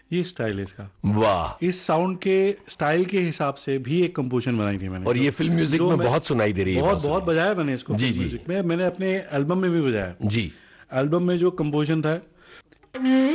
ये स्टाइल है इसका। वाह। इस साउंड के स्टाइल के हिसाब से भी एक कंपोजिशन बनाई थी मैंने, और ये फिल्म म्यूजिक में बहुत सुनाई दे रही है। बहुत बहुत बजाया मैंने इसको जी फिल्म म्यूजिक में, मैंने अपने एल्बम में भी बजाया। जी। एल्बम में जो कंपोजिशन था